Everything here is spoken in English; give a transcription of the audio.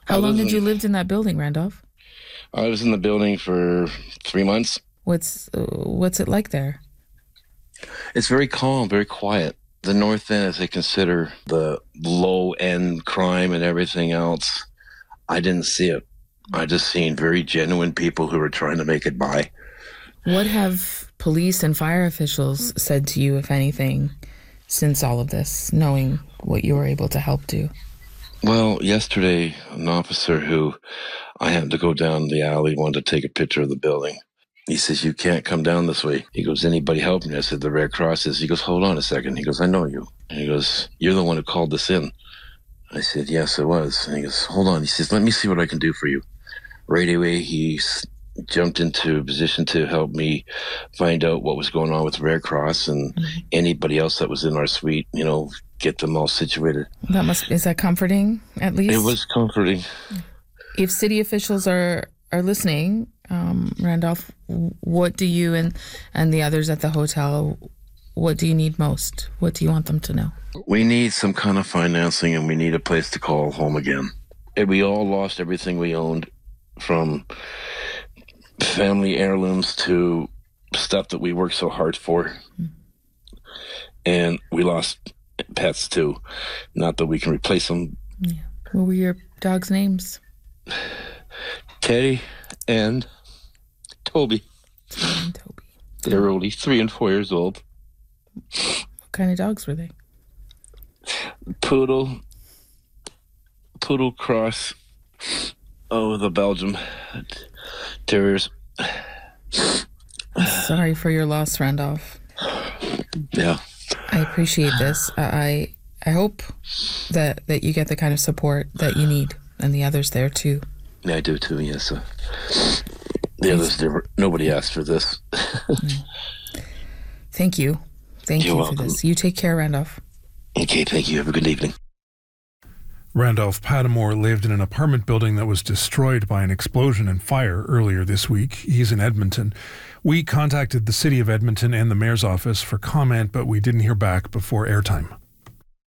How long did you live in that building, Randolph? I was in the building for 3 months. What's it like there? It's very calm, very quiet. The North End, as they consider the low-end crime and everything else, I didn't see it. I just seen very genuine people who were trying to make it by. What have police and fire officials said to you, if anything, since all of this, knowing what you were able to help do? Well, yesterday, an officer who I happened to go down the alley wanted to take a picture of the building. He says, "You can't come down this way." He goes, "Anybody helping you?" I said, "The Red Cross is." He goes, "Hold on a second." He goes, "I know you." And he goes, "You're the one who called this in." I said, "Yes, it was." And he goes, "Hold on." He says, "Let me see what I can do for you." Right away, he jumped into a position to help me find out what was going on with Red Cross and anybody else that was in our suite, get them all situated. Is that comforting, at least? It was comforting. If city officials are listening, Randolph, what do you and the others at the hotel, what do you need most? What do you want them to know? We need some kind of financing, and we need a place to call home again. And we all lost everything we owned, from family heirlooms to stuff that we worked so hard for. And we lost pets too. Not that we can replace them. Yeah. What were your dogs' names? Teddy and Toby. Toby. They were only 3 and 4 years old. What kind of dogs were they? Poodle cross. The Belgium Terriers. Sorry for your loss, Randolph. Yeah. I appreciate this. I hope that you get the kind of support that you need, and the others there too. Yeah, I do too, yes. The others, nobody asked for this. Thank you. Thank You're you welcome. for this. You take care, Randolph. Okay, thank you. Have a good evening. Randolph Padamore lived in an apartment building that was destroyed by an explosion and fire earlier this week. He's in Edmonton. We contacted the City of Edmonton and the Mayor's office for comment, but we didn't hear back before airtime.